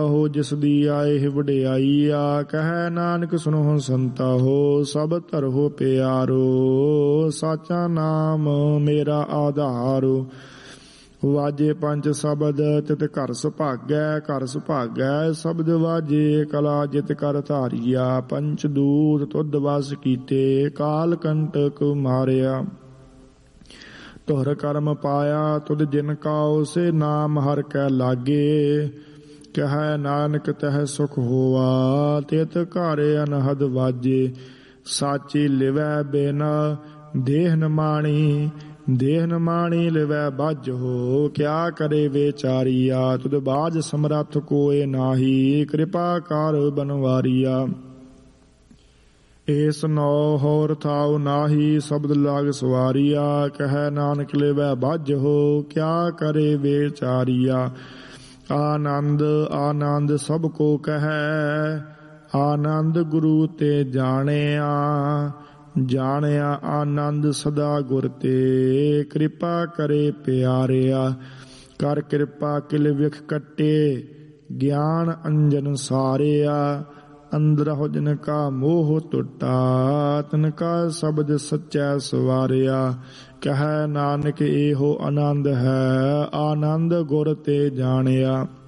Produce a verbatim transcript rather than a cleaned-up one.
ਹੋ ਜਿਸ ਦੀ ਆਏ ਵਡਿਆਈ ਆ। ਕਹੈ ਨਾਨਕ ਸੁਨੋ ਸੰਤਾ ਹੋ ਸਭ ਧਰੋ ਪਿਆਰੋ। ਸਾਚਾ ਨਾਮ ਮੇਰਾ ਆਧਾਰੋ। ਵਾਜੇ ਪੰਜ ਸ਼ਬਦ ਤਿਤ ਘਰ ਸੁਭਾਗੈ। ਘਰ ਸੁਭਾਗੈ ਸ਼ਬਦ ਵਾਜੇ ਕਲਾ ਜਿਤ ਕਰ ਧਾਰੀਆ। ਪੰਚ ਦੂਤ ਤੁਧ ਵਸ ਕੀਤੇ ਕਾਲ ਕੰਟਕ ਮਾਰਿਆ। ਤੁਹਰ ਕਰਮ ਪਾਇਆ ਤੁਧ ਜਿਨ ਕਾਉ ਸੇ ਨਾਮ ਹਰਿ ਕੈ ਲਾਗੇ। ਕਹੈ ਨਾਨਕ ਤਹਿ ਸੁਖ ਹੋਆ ਤਿਤ ਘਰ ਅਨਹਦ ਵਾਜੇ। ਸਾਚੀ ਲਿਵੈ ਬਿਨ ਦੇਹ ਨ ਮਾਣੀ। ਦੇਹ ਨ ਮਾਣੀ ਲਿਵੈ ਬਾਝੋ। ਕਿਆ ਕਰੇ ਵਿਚਾਰੀਆ ਤੁਧ ਬਾਝ ਸਮਰੱਥ ਕੋਇ ਨਾਹੀ। ਕਿਰਪਾ ਕਰ ਬਨਵਾਰੀਆ। ਏਸ ਨੌ ਹੋਰ ਥਾਉ ਨਾਹੀ ਸ਼ਬਦ ਲਾਗ ਸਵਾਰੀਆ। ਕਹੈ ਨਾਨਕ ਲਿਵੈ ਬਾਝੋ ਕਿਆ ਕਰੇ ਵਿਚਾਰੀਆ। ਆਨੰਦ ਆਨੰਦ ਸਭ ਕੋ ਕਹੈ। ਆਨੰਦ ਗੁਰੂ ਤੇ ਜਾਣਿਆ। ਜਾਣਿਆ ਆਨੰਦ ਸਦਾ ਗੁਰ ਤੇ। ਕਿਰਪਾ ਕਰੇ ਪਿਆਰਿਆ। ਕਰ ਕਿਰਪਾ ਕਿਲ ਵਿਖ ਕੱਟੇ ਗਿਆਨ ਅੰਜਨ ਸਾਰਿਆ। ਅੰਦਰਹੁ ਜਿਨ ਕਾ ਮੋਹ ਟੁੱਟਾ ਤਿਨ ਕਾ ਸ਼ਬਦ ਸੱਚੈ ਸਵਾਰਿਆ। ਕਹੈ ਨਾਨਕ ਇਹੋ ਆਨੰਦ ਹੈ ਆਨੰਦ ਗੁਰ ਤੇ ਜਾਣਿਆ।